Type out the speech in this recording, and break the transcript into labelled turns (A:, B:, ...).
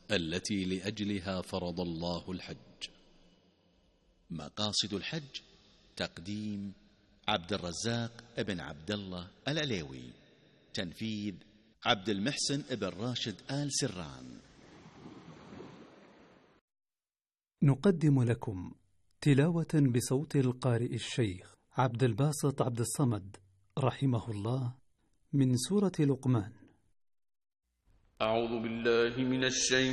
A: التي لأجلها فرض الله الحج. مقاصد الحج: تقديم عبد الرزاق ابن عبد الله العليوي، تنفيذ عبد المحسن ابن راشد آل سران.
B: نقدم لكم تلاوة بصوت القارئ الشيخ عبد الباسط عبد الصمد رحمه الله من سورة لقمان.
C: أعوذ بالله من الشيطان